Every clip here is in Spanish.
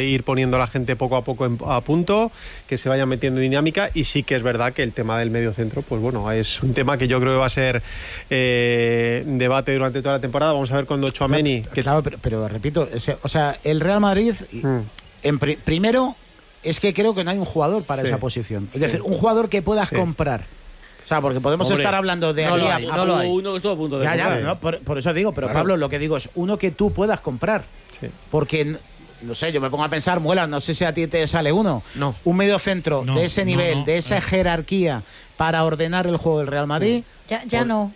ir poniendo a la gente poco a poco a punto, que se vayan metiendo en dinámica, y sí que es verdad que el tema del mediocentro, pues bueno, es un tema que yo creo que va a ser debate durante toda la temporada. Vamos a ver cuando Tchouaméni... Claro, pero repito, o sea, el Real Madrid, primero, es que creo que no hay un jugador para esa posición. Es decir, un jugador que puedas comprar. O sea, porque podemos estar hablando de aquí a uno que estuvo a punto de comprar. No, por eso digo, pero claro. Pablo, lo que digo es uno que tú puedas comprar. Sí. Porque, no sé, yo me pongo a pensar, Muelas, no sé si a ti te sale uno. No. Un mediocentro de ese nivel, de esa jerarquía para ordenar el juego del Real Madrid. Ya no.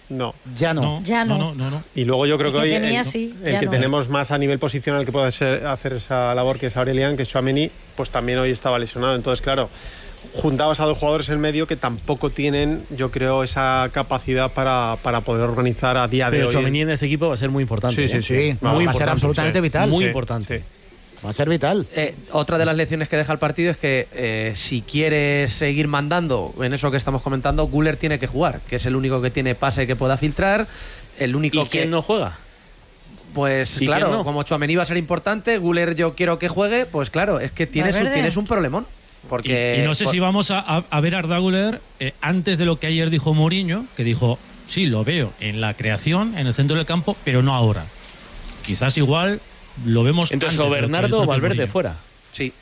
Y luego yo creo que hoy el que tenemos más a nivel posicional que puede hacer esa labor, que es Aurelian, que es Tchouaméni, pues también hoy estaba lesionado. Entonces, claro, juntabas a dos jugadores en medio que tampoco tienen, yo creo, esa capacidad para poder organizar a día de hoy. Pero Tchouaméni en ese equipo va a ser muy importante. Sí. Va a ser absolutamente vital. Muy importante. Sí. Va a ser vital. Otra de las lecciones que deja el partido es que si quiere seguir mandando en eso que estamos comentando, Güler tiene que jugar, que es el único que tiene pase que pueda filtrar, el único ¿Y quién no juega? Pues claro, como Tchouaméni va a ser importante, Güler yo quiero que juegue, pues claro, es que tienes un problemón. Porque, y no sé si vamos a ver a Arda Güler antes de lo que ayer dijo Mourinho, que dijo, sí, lo veo en la creación, en el centro del campo, pero no ahora. Quizás igual lo vemos. Entonces, o Bernardo o Valverde fuera. Sí.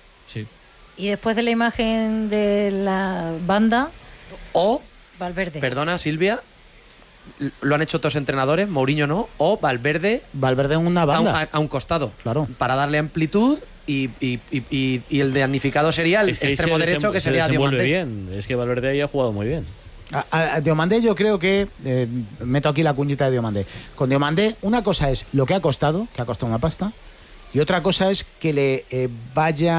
Y después de la imagen de la banda, o Valverde. Perdona, Silvia, lo han hecho otros entrenadores, Mourinho no, o Valverde en una banda a un costado, claro, para darle amplitud. Y el damnificado sería el extremo derecho, que sería Diomandé. Bien. Es que Valverde ahí ha jugado muy bien. A Diomandé yo creo que meto aquí la cuñita de Diomandé. Con Diomandé una cosa es lo que ha costado una pasta, y otra cosa es que le vaya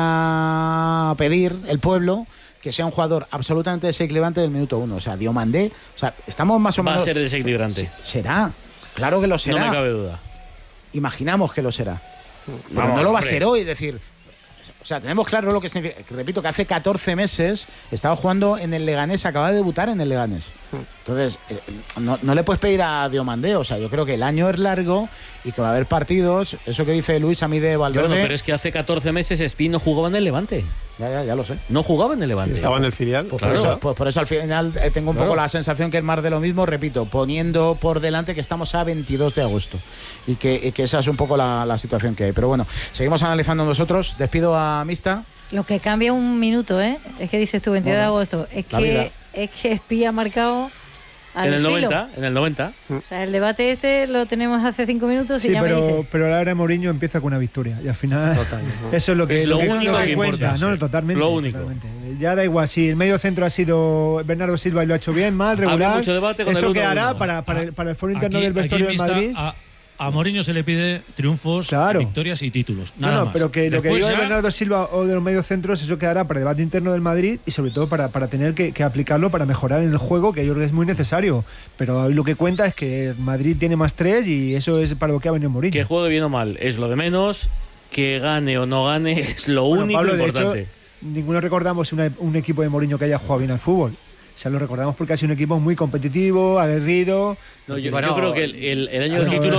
a pedir el pueblo que sea un jugador absolutamente desequilibrante del minuto 1. O sea, Diomandé, estamos más o menos... Va a ser desequilibrante. Será, claro que lo será. No me cabe duda. Imaginamos que lo será. Pero no lo va a ser hoy, es decir, o sea, tenemos claro lo que significa. Repito que hace 14 meses estaba jugando en el Leganés, acaba de debutar en el Leganés. Entonces, no le puedes pedir a Diomandé, o sea, yo creo que el año es largo y que va a haber partidos, eso que dice Luis a mí de Valverde. Bueno, pero es que hace 14 meses Espín no jugaba en el Levante. Ya lo sé. No jugaba en el Levante. Sí, estaba en el filial. Pues claro. Por eso al final tengo un poco la sensación que es más de lo mismo, repito, poniendo por delante que estamos a 22 de agosto y que esa es un poco la situación que hay. Pero bueno, seguimos analizando nosotros. Despido a Mista. Lo que cambia un minuto, es que dices tú 22 de agosto, es que Espía ha marcado en el 90. O sea, el debate lo tenemos hace 5 minutos y ya me dice. Pero la era de Mourinho empieza con una victoria y al final eso es lo que es lo único que cuenta, ¿no? Totalmente. Lo único. Totalmente. Ya da igual si el medio centro ha sido Bernardo Silva y lo ha hecho bien, mal, regular. Mucho debate con eso quedará para el foro interno del vestuario del Madrid. A Mourinho se le pide triunfos, victorias y títulos. Nada más. Pero que lo que diga de Bernardo Silva o de los mediocentros, eso quedará para el debate interno del Madrid y sobre todo para tener que aplicarlo para mejorar en el juego, que yo creo que es muy necesario. Pero hoy lo que cuenta es que el Madrid tiene más 3 y eso es para lo que ha venido Mourinho. Que juegue bien o mal es lo de menos, que gane o no gane es lo único Pablo, importante. De hecho, ninguno recordamos un equipo de Mourinho que haya jugado bien al fútbol. O sea, lo recordamos porque ha sido un equipo muy competitivo, aguerrido. No, yo creo que el año del título...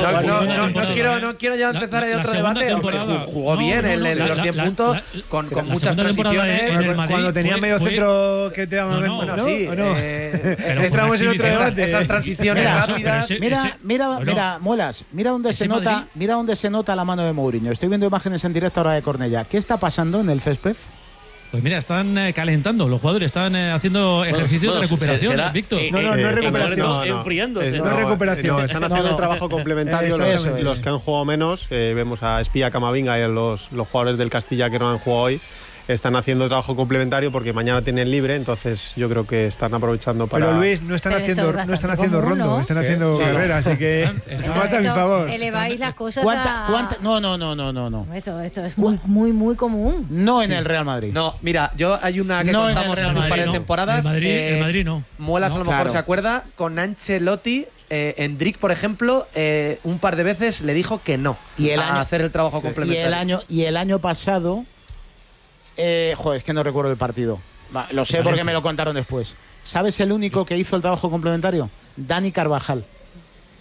No quiero ya empezar otro debate. Jugó bien en los 10 puntos con muchas transiciones. Cuando tenía medio centro que te daban... Bueno, sí. Entramos en otro debate. Esas transiciones rápidas. Mira, Muelas, mira dónde se nota la mano de Mourinho. Estoy viendo imágenes en directo ahora de Cornellá. ¿Qué está pasando en el césped? Pues mira, están calentando los jugadores, están haciendo ejercicio de recuperación, Víctor. No es recuperación. Enfriándose. No es recuperación. Están haciendo el trabajo complementario los que han jugado menos. Vemos a Espía, Camavinga y a los jugadores del Castilla que no han jugado hoy. Están haciendo trabajo complementario porque mañana tienen libre, entonces yo creo que están aprovechando para... Pero Luis, no están haciendo rondo, están haciendo carrera, así que más a mi favor. Eleváis las cosas No. Esto es muy común. No en el Real Madrid. No, mira, hay una que contamos en un par de temporadas. El Madrid no. Muelas a lo mejor se acuerda, con Ancelotti... Endrick, por ejemplo, un par de veces le dijo que no a hacer el trabajo complementario. Y el año pasado... es que no recuerdo el partido. Lo sé porque me lo contaron después. ¿Sabes el único que hizo el trabajo complementario? Dani Carvajal.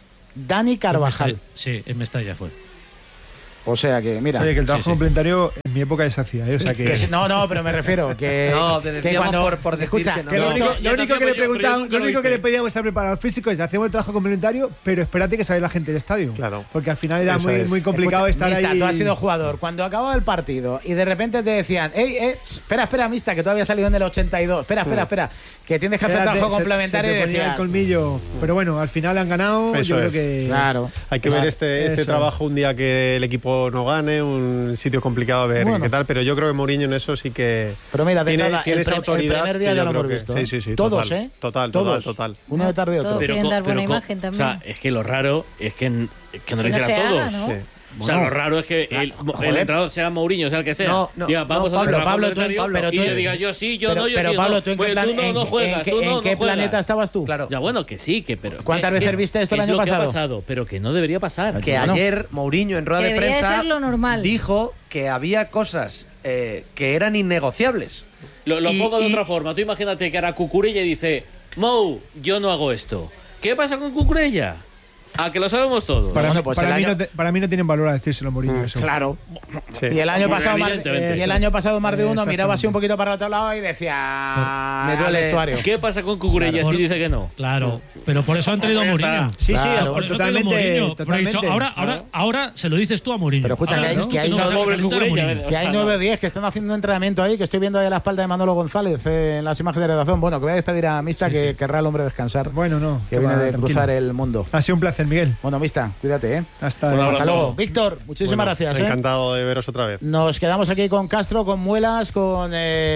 Sí, en Mestalla fue. O sea que, mira. Que el trabajo complementario En mi época se hacía, o sea que... No, pero me refiero que... No, te decíamos por decir escucha, que no. Que lo único que le preguntábamos, lo único que le hice. pedíamos estar preparado físico es hacemos el trabajo complementario, pero espérate que sale la gente del estadio. Claro. Porque al final era Eso muy, es. muy complicado Escucha, estar Mista, ahí. tú has sido jugador. Cuando acababa el partido y de repente te decían, espera, Mista, que tú habías salido en el 82. Espera, que tienes que hacer Espérate, trabajo se complementario te y ponía el decías... colmillo. Pero bueno, al final han ganado. Eso yo creo es. que... Claro. Hay que ver este Eso. trabajo un día que el equipo no gane, un sitio complicado a ver Bueno. qué tal, pero yo creo que Mourinho en eso sí que Pero mira, de tiene entrada, esa el autoridad. primer día que ya yo lo creo hemos que- visto. Sí, Todos, total. Todos. Uno detrás de otro. Todos quieren dar buena imagen o también. sea, es que lo raro es que no Que lo no hicieran se haga, todos. ¿no? Sí. O sea, lo raro es que el entrenador sea Mourinho, sea el que sea. No, diga, vamos no, a hacer Pablo, un tú- trabajo Pablo, y tú- yo diga yo sí, yo pero, no, yo pero sí. Pablo, no. ¿tú en qué, Pues plan- tú no juegas, tú no en qué juegas. planeta estabas tú? Claro. Ya bueno, que sí, que pero ¿Cuántas ¿qué- veces qué- viste esto el qué año es lo que ha pasado? pasado? Pero que no debería pasar. Que Bueno. ayer Mourinho en rueda Que de debería prensa ser lo normal. dijo que había cosas que eran innegociables. Lo Y- pongo de y- otra forma. Tú imagínate que ahora Cucurella y dice, Mou, yo no hago esto. ¿Qué pasa con Cucurella? A que lo sabemos todos. Bueno, pues el año- para mí no tienen valor a decírselo a Mourinho. Eso. Claro. Sí. Y el año Hombre, pasado evidentemente. y el año pasado más de uno Exactamente. miraba así un poquito para el otro lado y decía Me duele. al vestuario. ¿Qué pasa con Cucurella si dice que no? Claro, pero por eso han traído a Ya está. Mourinho. Sí, Claro. Por eso han traído a Mourinho. Pero he dicho, totalmente. ahora se lo dices tú a Mourinho. Pero escucha, Ahora que hay- dices tú que hay no vas a pobre calentar a Cucurella, Mourinho. Que hay 9 o 10 que están haciendo entrenamiento ahí, que estoy viendo ahí a la espalda de Manolo González en las imágenes de redacción. Bueno, que voy a despedir a Mista, que querrá el hombre descansar. Bueno, no. que viene de cruzar el mundo. Ha sido un placer, Miguel. Bueno, Mista, cuídate, ¿eh? Hasta Un abrazo. Hasta luego. Víctor, muchísimas Bueno, gracias. Encantado de veros otra vez. Nos quedamos aquí con Castro, con Muelas, con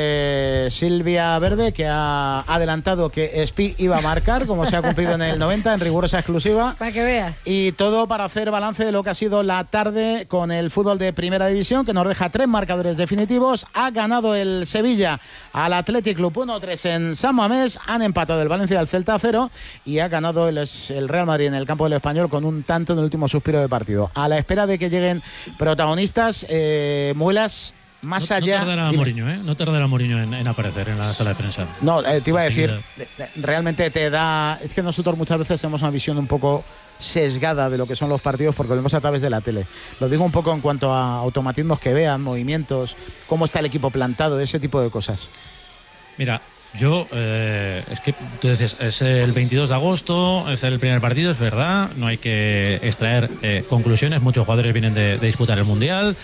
Silvia Verde, que ha adelantado que Espi iba a marcar, como se ha cumplido en el 90, en rigurosa exclusiva. Para que veas. Y todo para hacer balance de lo que ha sido la tarde con el fútbol de Primera División, que nos deja 3 marcadores definitivos. Ha ganado el Sevilla al Athletic Club 1-3 en San Mamés, han empatado el Valencia al Celta 0 y ha ganado el Real Madrid en el campo del Español con un tanto en el último suspiro de partido. A la espera de que lleguen protagonistas, Muelas, más allá... No tardará Dime. Mourinho, ¿eh? No tardará Mourinho en aparecer en la sala de prensa. No, te iba a decir, Enseguida. realmente te da... Es que nosotros muchas veces tenemos una visión un poco sesgada de lo que son los partidos porque lo vemos a través de la tele. Lo digo un poco en cuanto a automatismos que vean, movimientos, cómo está el equipo plantado, ese tipo de cosas. Mira, yo, es que tú dices, es el 22 de agosto, es el primer partido, es verdad, no hay que extraer conclusiones, muchos jugadores vienen de disputar el Mundial,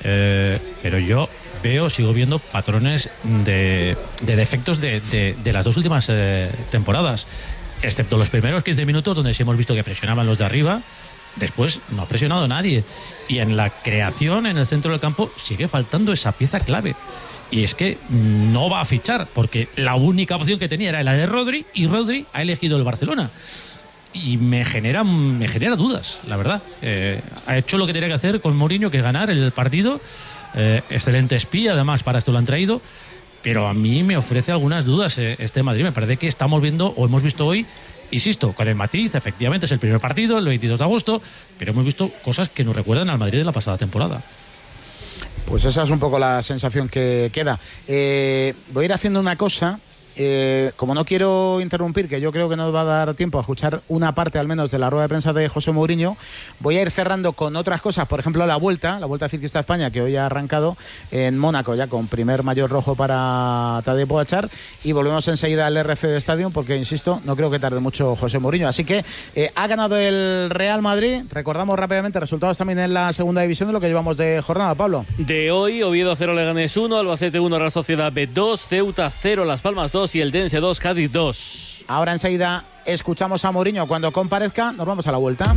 pero yo sigo viendo patrones de defectos de las dos últimas temporadas, excepto los primeros 15 minutos donde sí hemos visto que presionaban los de arriba. Después no ha presionado nadie. Y en la creación, en el centro del campo, sigue faltando esa pieza clave. Y es que no va a fichar, porque la única opción que tenía era la de Rodri, y Rodri ha elegido el Barcelona. Y me genera dudas, la verdad. Ha hecho lo que tenía que hacer con Mourinho, que ganar el partido. Excelente espía, además, para esto lo han traído. Pero a mí me ofrece algunas dudas este Madrid. Me parece que estamos viendo, o hemos visto hoy, insisto, con el matiz, efectivamente es el primer partido, el 22 de agosto, pero hemos visto cosas que nos recuerdan al Madrid de la pasada temporada. Pues esa es un poco la sensación que queda. Voy a ir haciendo una cosa. Como no quiero interrumpir, que yo creo que nos va a dar tiempo a escuchar una parte al menos de la rueda de prensa de José Mourinho, voy a ir cerrando con otras cosas, por ejemplo la Vuelta Ciclista a España, que hoy ha arrancado en Mónaco, ya con primer maillot rojo para Tadej Pogačar, y volvemos enseguida al RC Stadium, porque insisto, no creo que tarde mucho José Mourinho. Así que ha ganado el Real Madrid. Recordamos rápidamente resultados también en la segunda división de lo que llevamos de jornada, Pablo. De hoy, Oviedo 0, Leganés 1, Albacete 1, Real Sociedad B 2, Ceuta 0, Las Palmas 2 y el Dense 2, Cádiz 2. Ahora enseguida escuchamos a Mourinho cuando comparezca. Nos vamos a la Vuelta.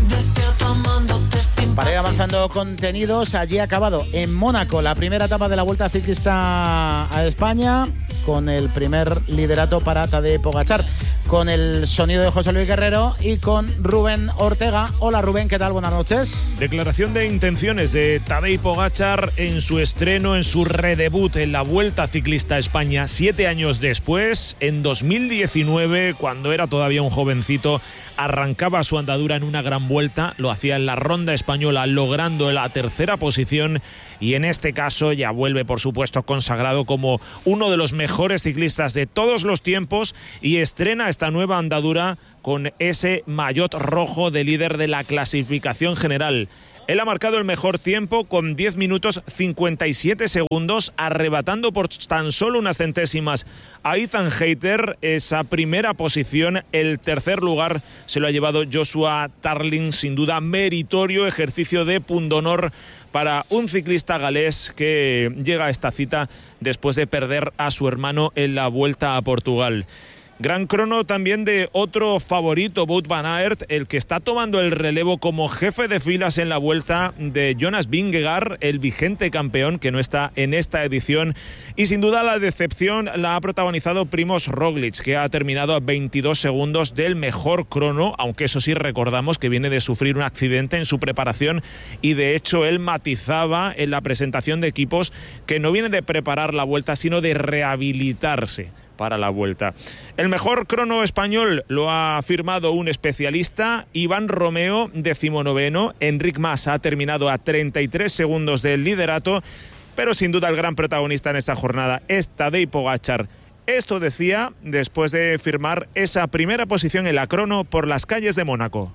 Para ir avanzando contenidos, allí ha acabado en Mónaco la primera etapa de la Vuelta Ciclista a España, con el primer liderato para Tadej Pogačar, con el sonido de José Luis Guerrero y con Rubén Ortega. Hola Rubén, ¿qué tal? Buenas noches. Declaración de intenciones de Tadej Pogačar en su estreno, en su redebut en la Vuelta Ciclista a España, 7 años después, en 2019, cuando era todavía un jovencito, arrancaba su andadura en una gran vuelta, lo hacía en la ronda española, logrando la tercera posición, y en este caso ya vuelve, por supuesto, consagrado como uno de los mejores ciclistas de todos los tiempos, y estrena esta nueva andadura con ese maillot rojo de líder de la clasificación general. Él ha marcado el mejor tiempo con 10 minutos 57 segundos, arrebatando por tan solo unas centésimas a Ethan Hayter esa primera posición. El tercer lugar se lo ha llevado Joshua Tarling, sin duda meritorio ejercicio de pundonor para un ciclista galés que llega a esta cita después de perder a su hermano en la Vuelta a Portugal. Gran crono también de otro favorito, Wout van Aert, el que está tomando el relevo como jefe de filas en la Vuelta de Jonas Vingegaard, el vigente campeón que no está en esta edición. Y sin duda la decepción la ha protagonizado Primož Roglič, que ha terminado a 22 segundos del mejor crono, aunque eso sí recordamos que viene de sufrir un accidente en su preparación y de hecho él matizaba en la presentación de equipos que no viene de preparar la Vuelta sino de rehabilitarse para la Vuelta. El mejor crono español lo ha firmado un especialista, Iván Romeo, 19º. Enric Mas ha terminado a 33 segundos del liderato, pero sin duda el gran protagonista en esta jornada es Tadej Pogačar. Esto decía después de firmar esa primera posición en la crono por las calles de Mónaco.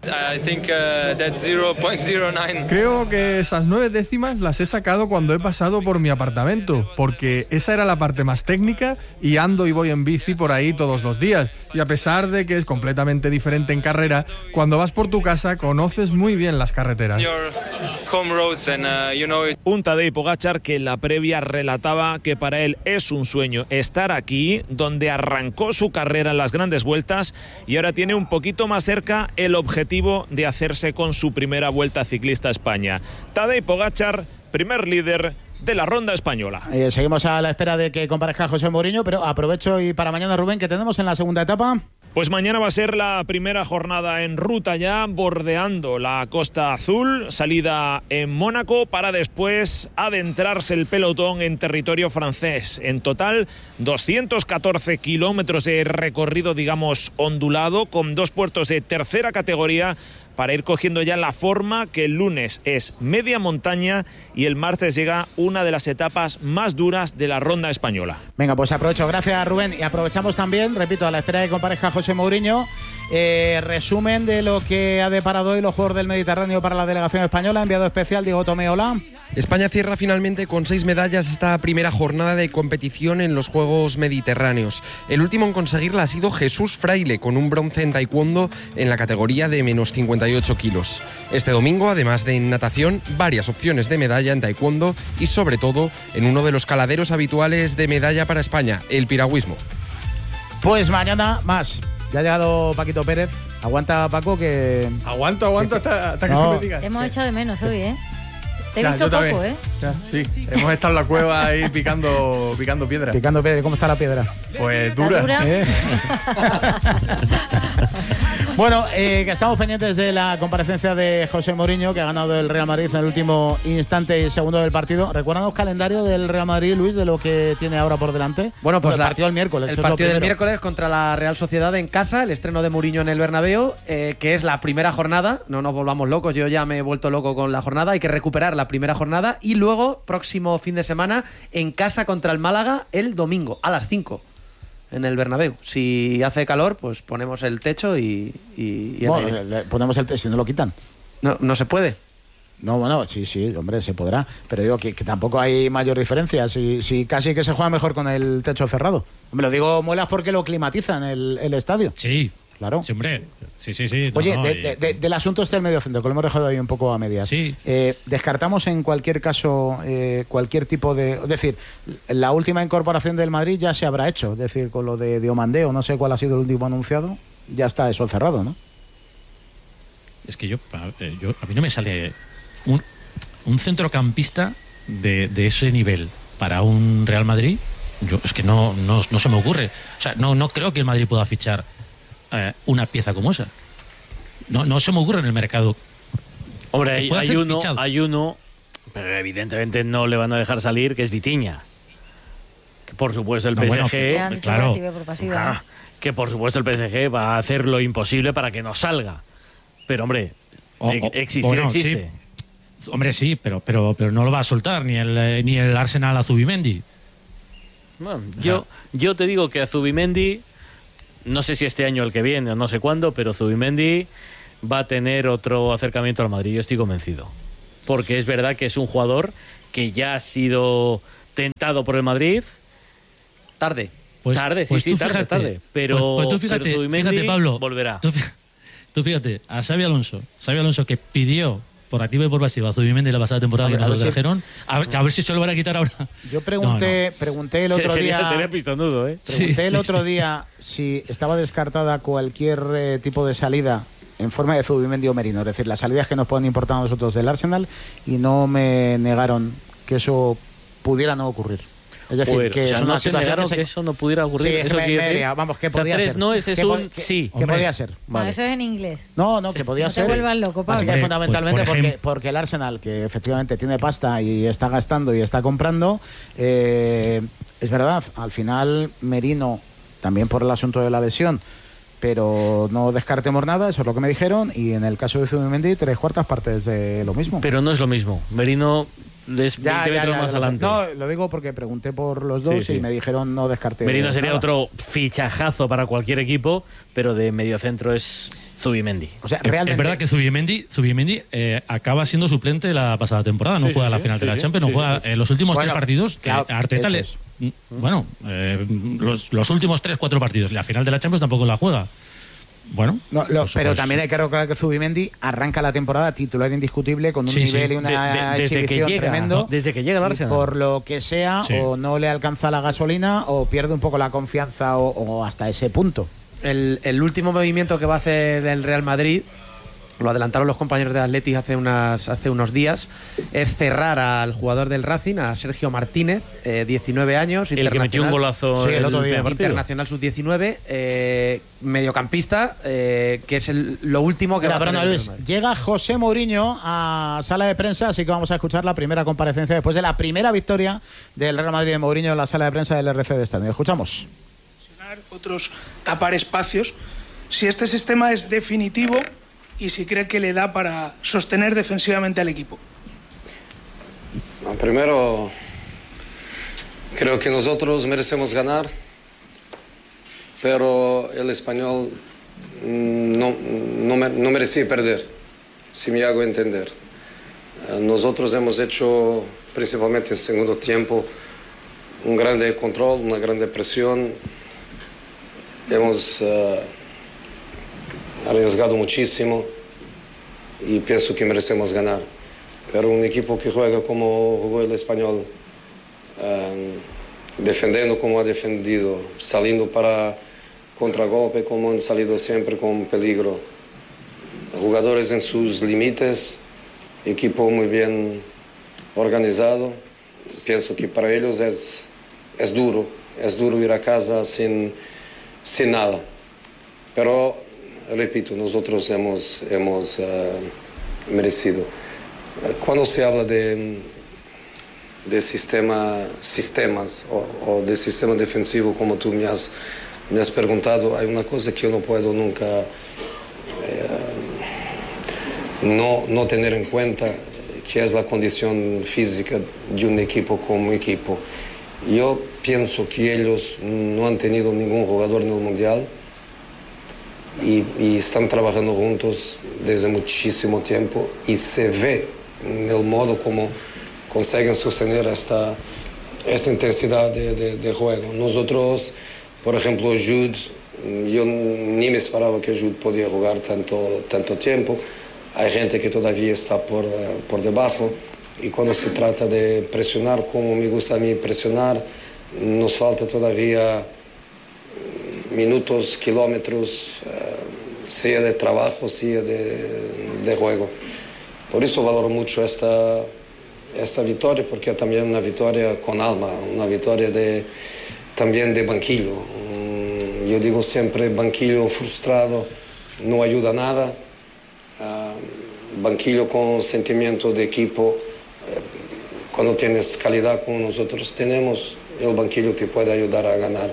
Creo que esas 9 décimas las he sacado cuando he pasado por mi apartamento, porque esa era la parte más técnica y ando y voy en bici por ahí todos los días. Y a pesar de que es completamente diferente en carrera, cuando vas por tu casa conoces muy bien las carreteras. Un Tadej Pogačar que en la previa relataba que para él es un sueño estar aquí, donde arrancó su carrera en las grandes vueltas, y ahora tiene un poquito más cerca el objetivo de hacerse con su primera Vuelta Ciclista a España. Tadej Pogačar, primer líder de la ronda española. Seguimos a la espera de que comparezca José Mourinho, pero aprovecho y para mañana, Rubén, ¿qué tenemos en la segunda etapa? Pues mañana va a ser la primera jornada en ruta ya, bordeando la Costa Azul, salida en Mónaco para después adentrarse el pelotón en territorio francés. En total, 214 kilómetros de recorrido, digamos, ondulado, con 2 puertos de tercera categoría, para ir cogiendo ya la forma que el lunes es media montaña y el martes llega una de las etapas más duras de la ronda española. Venga, pues aprovecho. Gracias, Rubén. Y aprovechamos también, repito, a la espera de que comparezca José Mourinho, resumen de lo que ha deparado hoy los Juegos del Mediterráneo para la delegación española. Enviado especial Diego Tomé, hola. España cierra finalmente con 6 medallas esta primera jornada de competición en los Juegos Mediterráneos. El último en conseguirla ha sido Jesús Fraile, con un bronce en taekwondo en la categoría de menos 58 kilos. Este domingo, además de en natación, varias opciones de medalla en taekwondo y sobre todo en uno de los caladeros habituales de medalla para España, el piragüismo. Pues mañana más. Ya ha llegado Paquito Pérez. Aguanta, Paco, que... Aguanto hasta que se me diga. Te hemos echado de menos hoy, ¿eh? Te he Ya, visto yo poco, también. ¿eh? Ya, sí, hemos estado en la cueva ahí picando piedra. Picando piedra. ¿Cómo está la piedra? Pues dura. ¿Está dura? Bueno, que estamos pendientes de la comparecencia de José Mourinho, que ha ganado el Real Madrid en el último instante y segundo del partido. ¿Recuerdan el calendario del Real Madrid, Luis, de lo que tiene ahora por delante? Bueno, pues el partido del miércoles. El partido del miércoles contra la Real Sociedad en casa, el estreno de Mourinho en el Bernabéu, que es la primera jornada. No nos volvamos locos, yo ya me he vuelto loco con la jornada. Hay que recuperar la primera jornada y luego, próximo fin de semana, en casa contra el Málaga el domingo a las 5. En el Bernabéu. Si hace calor, pues ponemos el techo y bueno, ponemos el techo, si no lo quitan. No se puede. No, bueno, sí, hombre, se podrá. Pero digo que tampoco hay mayor diferencia. Si casi que se juega mejor con el techo cerrado. Me lo digo muelas porque lo climatizan el estadio. Sí. Claro. Sí, hombre. Sí. Oye, del asunto este del mediocentro, que lo hemos dejado ahí un poco a medias. Sí. Descartamos en cualquier caso cualquier tipo de... Es decir, la última incorporación del Madrid ya se habrá hecho. Es decir, con lo de Diomandé, no sé cuál ha sido el último anunciado, ya está eso cerrado, ¿no? Es que a mí no me sale un centrocampista de ese nivel para un Real Madrid. Es que no se me ocurre. O sea, no creo que el Madrid pueda fichar una pieza como esa. No se me ocurre en el mercado. Hombre, hay uno, pero evidentemente no le van a dejar salir, que es Vitinha. Que por supuesto el PSG, claro, que por supuesto el PSG va a hacer lo imposible para que no salga. Pero hombre, existe. Sí. Hombre, sí, pero no lo va a soltar ni el Arsenal a Zubimendi. Bueno, yo te digo que a Zubimendi, no sé si este año o el que viene, o no sé cuándo, pero Zubimendi va a tener otro acercamiento al Madrid, yo estoy convencido. porque es verdad que es un jugador que ya ha sido tentado por el Madrid. Tarde. Tarde. Pero, pues tú fíjate, Pablo, volverá. Tú fíjate, a Xabi Alonso que pidió por activa y por pasiva a Zubimendi la pasada temporada que nos lo trajeron, a ver si se lo van a quitar ahora. Yo pregunté el otro día. Sería pistonudo, ¿eh? Pregunté el otro día si estaba descartada cualquier tipo de salida en forma de Zubimendi o Merino, es decir, las salidas que nos puedan importar a nosotros del Arsenal, y no me negaron que eso pudiera no ocurrir. Es decir, que es una situación que eso no pudiera ocurrir. Sí, vamos, que podía ser. No, ese es un sí. Que podía ser. Vale. Eso es en inglés. No, que podía ser. No te vuelvas loco, Pablo. Así que fundamentalmente porque el Arsenal, que efectivamente tiene pasta y está gastando y está comprando, es verdad, al final Merino, también por el asunto de la lesión, pero no descartemos nada, eso es lo que me dijeron, y en el caso de Zubimendi, 3/4 partes de lo mismo. Pero no es lo mismo. Merino es 20 metros más adelante. No, lo digo porque pregunté por los dos y me dijeron no descarté. Merino sería otro fichajazo para cualquier equipo, pero de mediocentro es Zubimendi. O sea, realmente es verdad que Zubimendi acaba siendo suplente la pasada temporada, no juega la final de la Champions, no juega los últimos 3 partidos. Arteta los últimos 3-4 partidos, la final de la Champions tampoco la juega. Bueno, pero también hay que recordar que Zubimendi arranca la temporada titular indiscutible con un nivel y una exhibición tremendo. Desde que llega al Arsenal. Por lo que sea, o no le alcanza la gasolina o pierde un poco la confianza o hasta ese punto. El último movimiento que va a hacer el Real Madrid, lo adelantaron los compañeros de Athletic hace unos días, es cerrar al jugador del Racing, a Sergio Martínez, 19 años, el que metió un golazo el otro día, internacional sub-19, mediocampista, que es lo último que va a hacer. Luis, llega José Mourinho a sala de prensa, así que vamos a escuchar la primera comparecencia después de la primera victoria del Real Madrid de Mourinho en la sala de prensa del RC de Estadio. Escuchamos. Otros tapar espacios. Si este sistema es definitivo y si cree que le da para sostener defensivamente al equipo. Primero, creo que nosotros merecemos ganar, pero el Español no merecía perder, si me hago entender. Nosotros hemos hecho, principalmente en el segundo tiempo, un grande control, una grande presión. Hemos arriesgado muchísimo y pienso que merecemos ganar. Pero un equipo que juega como jugó el Español, defendiendo como ha defendido, saliendo para contragolpe como han salido siempre con peligro, jugadores en sus límites, equipo muy bien organizado. Pienso que para ellos es duro ir a casa sin nada. Pero repito, nosotros hemos merecido. Cuando se habla de sistemas o de sistema defensivo, como tú me has preguntado, hay una cosa que yo no puedo nunca no tener en cuenta, que es la condición física de un equipo como equipo. Yo pienso que ellos no han tenido ningún jugador en el Mundial y están trabajando juntos desde muchísimo tiempo y se ve en el modo como consiguen sostener esta intensidad de juego. Nosotros, por ejemplo, Jude, yo ni me esperaba que Jude podía jugar tanto tiempo. Hay gente que todavía está por debajo. Y cuando se trata de presionar, como me gusta a mí presionar, nos falta todavía minutos, kilómetros, sea de trabajo, sea de juego. Por eso valoro mucho esta victoria, porque es también una victoria con alma, una victoria también de banquillo. Yo digo siempre, banquillo frustrado no ayuda a nada. Banquillo con sentimiento de equipo, cuando tienes calidad como nosotros tenemos, el banquillo te puede ayudar a ganar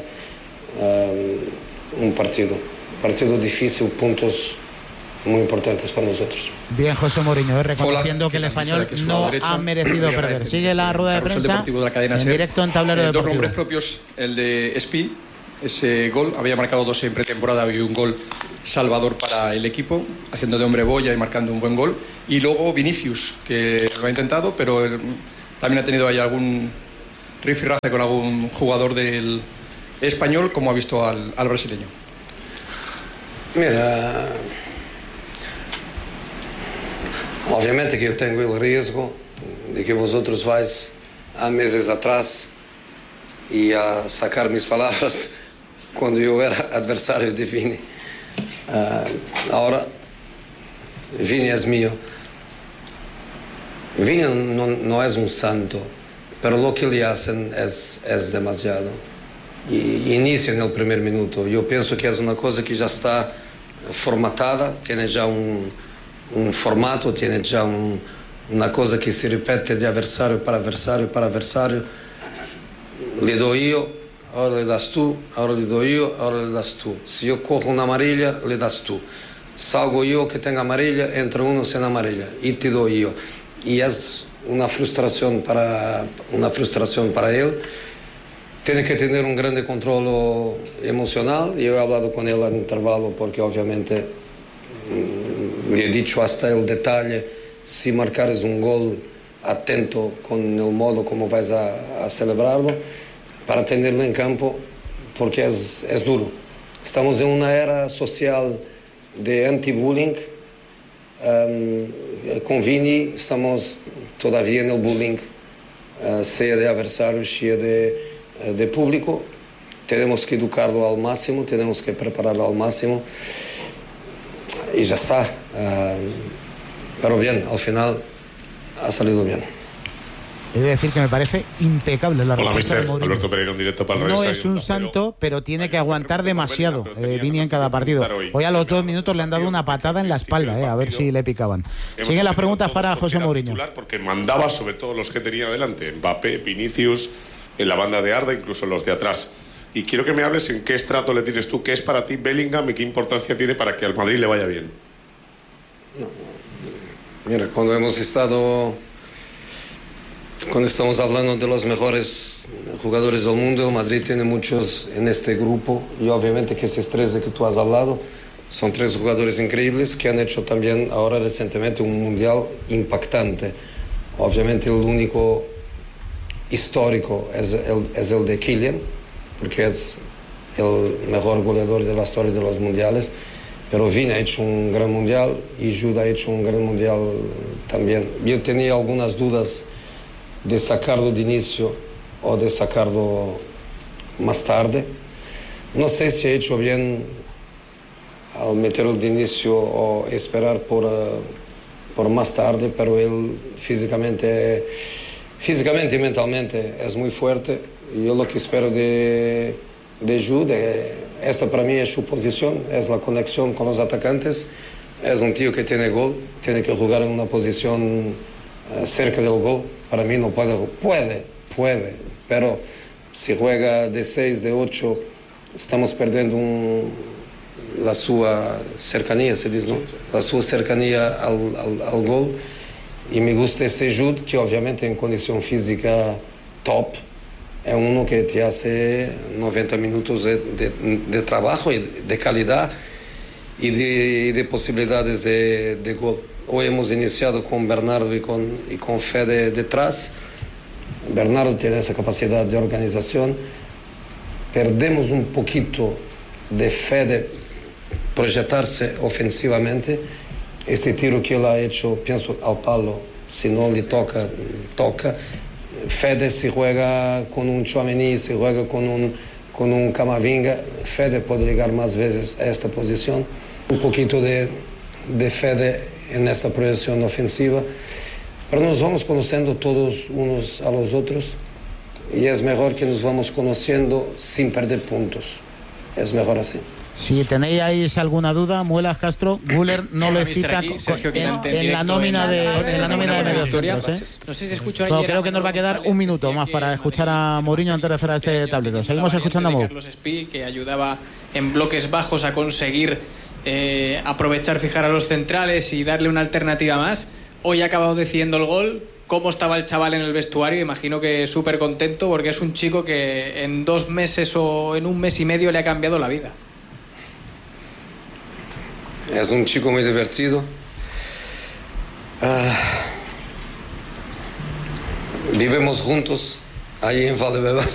un partido difícil, puntos muy importantes para nosotros. Bien, José Mourinho, reconociendo que el Español no ha merecido perder. Sigue la rueda de prensa de la cadena en directo en Tablero Dos Deportivo. nombres propios, el de Espi ese gol. Había marcado 2 en pretemporada y un gol salvador para el equipo, haciendo de hombre boya y marcando un buen gol. Y luego Vinicius, que lo ha intentado, pero también ha tenido ahí algún rifirrafe con algún jugador del español, como ha visto al brasileño. Mira, obviamente que yo tengo el riesgo de que vosotros vais a meses atrás y a sacar mis palabras cuando yo era adversario de Vini. Ahora, Vini es mío. Vini no es un santo, pero lo que le hacen es demasiado. Y inicia en el primer minuto. Yo pienso que es una cosa que ya está formatada, tiene ya un formato, tiene ya una cosa que se repite de adversario para adversario para adversario. Le doy yo, ahora le das tú, ahora le doy yo, ahora le das tú. Si yo cojo una amarilla, le das tú. Salgo yo que tenga amarilla, entra uno sin amarilla y te doy yo. Y es una frustración para él. Tiene que tener un grande control emocional. Yo he hablado con él al intervalo porque obviamente le he dicho hasta el detalle, si marcares un gol, atento con el modo como vais a celebrarlo, para tenerlo en campo, porque es duro. Estamos en una era social de anti-bullying. Con Vini estamos todavía en el bullying, sea de adversarios, sea de público. Tenemos que educarlo al máximo, tenemos que prepararlo al máximo y ya está. Pero bien, al final ha salido bien. He de decir que me parece impecable la respuesta de Mourinho. Alberto Pereira en directo para el No es un santo, pero tiene que aguantar demasiado Vini en cada partido. Hoy a los 2 minutos le han dado una patada en la espalda, a ver si le picaban. Siguen las preguntas para José Mourinho. Porque mandaba sobre todo los que tenía delante, Mbappé, Vinicius, en la banda de Arda, incluso los de atrás. Y quiero que me hables en qué estrato le tienes tú, qué es para ti Bellingham y qué importancia tiene para que al Madrid le vaya bien. Mira, cuando estamos hablando de los mejores jugadores del mundo, el Madrid tiene muchos en este grupo, y obviamente que esos 3 de que tú has hablado son 3 jugadores increíbles que han hecho también ahora recientemente un mundial impactante. Obviamente el único histórico es el de Kylian, porque es el mejor goleador de la historia de los mundiales, pero Vini ha hecho un gran mundial y Jude ha hecho un gran mundial también. Yo tenía algunas dudas de sacarlo de inicio o de sacarlo más tarde. No sé si he hecho bien al meterlo de inicio o esperar por más tarde, pero él físicamente y mentalmente es muy fuerte. Yo lo que espero de Jude, esta para mí es su posición, es la conexión con los atacantes. Es un tío que tiene gol, tiene que jugar en una posición cerca del gol. Para mí no puede, pero si juega de 6, de 8, estamos perdiendo la su cercanía, se dice, ¿no? La su cercanía al gol. Y me gusta ese Jude, que obviamente en condición física top, es uno que te hace 90 minutos de trabajo y de calidad y de posibilidades de gol. Hoy hemos iniciado con Bernardo y con Fede detrás. Bernardo tiene esa capacidad de organización. Perdemos un poquito de Fede proyectarse ofensivamente. Este tiro que él ha hecho, pienso al palo, si no le toca. Fede si juega con un Tchouaméni, si juega con un Camavinga, Fede puede llegar más veces a esta posición. Un poquito de Fede en esta proyección ofensiva, pero nos vamos conociendo todos unos a los otros y es mejor que nos vamos conociendo sin perder puntos. Es mejor así. Si tenéis alguna duda, Muelas Castro, Güler no le cita en la nómina de mediocentros. No sé si escucho ahí. Creo que nos va a quedar un minuto más para escuchar a Mourinho antes de hacer este tablero. Seguimos escuchando a Mou. Carlos Espí, que ayudaba en bloques bajos a conseguir aprovechar, fijar a los centrales y darle una alternativa más. Hoy ha acabado decidiendo el gol cómo estaba el chaval en el vestuario. Imagino que súper contento porque es un chico que en 2 meses o en 1 mes y medio le ha cambiado la vida. Es un chico muy divertido. Vivimos juntos allí en Valdebebas.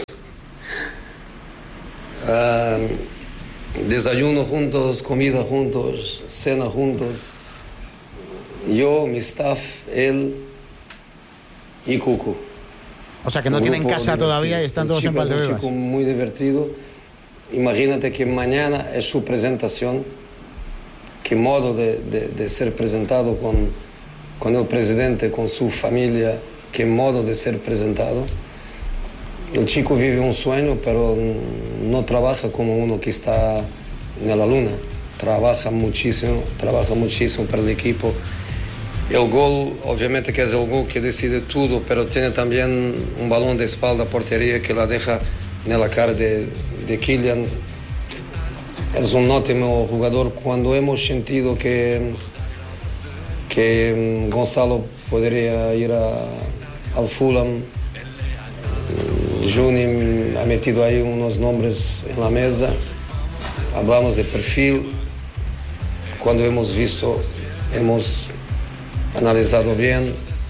Desayuno juntos, comida juntos, cena juntos. Yo, mi staff, él y Cuco. O sea que no tienen casa todavía y están todos en Valdebebas. Es un chico muy divertido. Imagínate que mañana es su presentación. Qué modo de ser presentado con el presidente, con su familia. Qué modo de ser presentado. El chico vive un sueño, pero no trabaja como uno que está en la luna. Trabaja muchísimo para el equipo. El gol, obviamente que es el gol que decide todo, pero tiene también un balón de espalda a portería que la deja en la cara de Kylian. Es un ótimo jugador. Cuando hemos sentido que Gonzalo podría ir al Fulham, Juni ha metido ahí unos nombres en la mesa, hablamos de perfil. Cuando hemos visto, hemos analizado bien,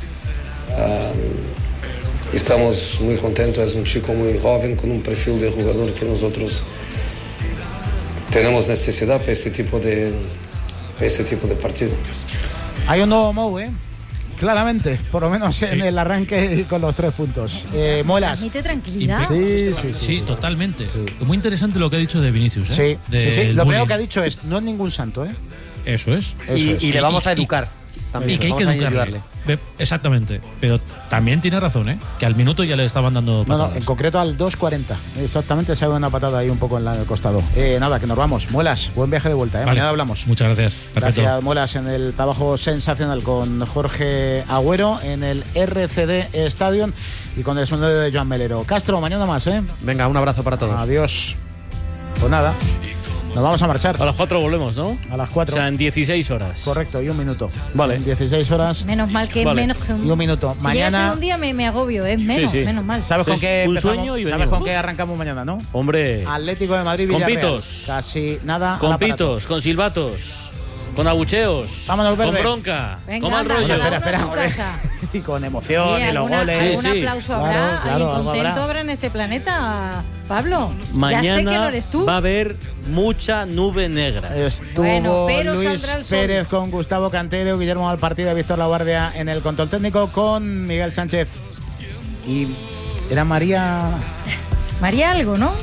estamos muy contentos. Es un chico muy joven con un perfil de jugador que nosotros tenemos necesidad para este tipo de partido. Hay un nuevo Mou, claramente, por lo menos en el arranque y con los 3 puntos. Muelas. Transmite tranquilidad. Sí, totalmente. Muy interesante lo que ha dicho de Vinicius. Sí. Lo primero que ha dicho es, no es ningún santo. Eso es. Y le vamos a educar. Y que hay que educarle. Exactamente. Pero también tiene razón, que al minuto ya le estaban dando patadas. No, en concreto al 2:40. Exactamente, se ha dado una patada ahí un poco en el costado. Nada, que nos vamos. Muelas, buen viaje de vuelta. Vale. Mañana hablamos. Muchas gracias. Perfecto. Gracias, Muelas, en el trabajo sensacional con Jorge Agüero en el RCD Stadium y con el sonido de Joan Melero. Castro, mañana más, Venga, un abrazo para todos. Adiós. Pues nada. Nos vamos a marchar. A las 4 volvemos, ¿no? A las 4. O sea, en 16 horas. Correcto, y 1 minuto. Vale. En 16 horas. Menos mal que es menos que y 1 minuto. Si mañana. un día me agobio, es menos, menos mal. ¿Sabes con qué empezamos? Sueño y ¿Sabes con qué arrancamos mañana, no? Hombre. Atlético de Madrid, Villarreal. Con pitos. Casi nada. Con pitos, con silbatos, con abucheos. Vámonos, Verde. Con bronca. Venga, con mal rollo. Espera. Y con emoción y los goles. ¿Algún aplauso habrá? Claro, ¿Alguien contento habrá en este planeta, Pablo? Mañana ya sé que no eres tú. va a haber mucha nube negra. Estuvo pero Luis Pérez con Gustavo Cantero, Guillermo Valpartida, Víctor Laguardia en el control técnico con Miguel Sánchez. Y era María algo, ¿no?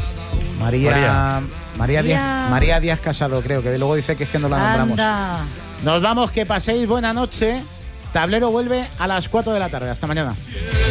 María Díaz Casado, creo, que luego dice que es que no la nombramos. Anda. Nos vamos, que paséis buena noche. Tablero vuelve a las 4 de la tarde. Hasta mañana.